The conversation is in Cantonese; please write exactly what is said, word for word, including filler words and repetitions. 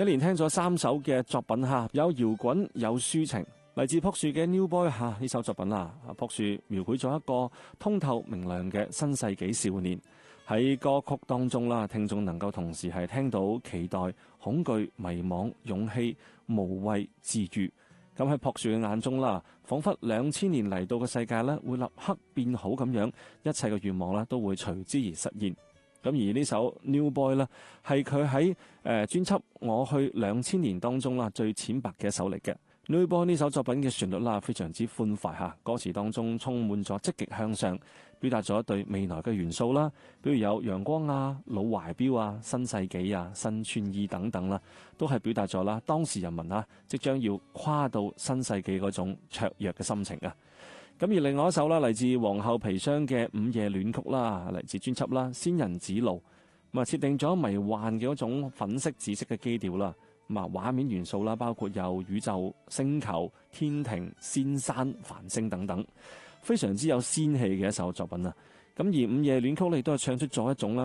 一連聽咗三首嘅作品吓，有搖滾有抒情，嚟自朴樹嘅 New Boy 吓呢首作品啦。朴樹描繪咗一個通透明亮嘅新世紀少年，喺歌曲當中啦，聽眾能夠同時係聽到期待、恐懼、迷惘、勇氣、無畏、治癒。咁喺朴樹嘅眼中啦，仿佛兩千年嚟到嘅世界咧會立刻變好咁樣，一切嘅願望咧都會隨之而實現。咁而呢首 New Boy 呢，係佢喺誒專輯我去兩千年當中啦最淺白嘅一首嚟嘅。New Boy 呢首作品嘅旋律啦非常之歡快嚇，歌詞當中充滿咗積極向上，表達咗對未來嘅元素啦，比如有陽光啊、老懷錶啊、新世紀啊、新穿衣等等啦，都係表達咗啦當時人民啊即將要跨到新世紀嗰種雀躍嘅心情啊。咁而另外一首啦，嚟自皇后皮箱嘅午夜戀曲啦，嚟自專輯啦《仙人指路》，咁啊設定咗迷幻嘅嗰種粉色紫色嘅基調啦，咁啊畫面元素啦，包括有宇宙、星球、天庭、仙山、繁星等等，非常之有仙氣嘅一首作品啊。咁而午夜戀曲亦都係唱出咗一種啦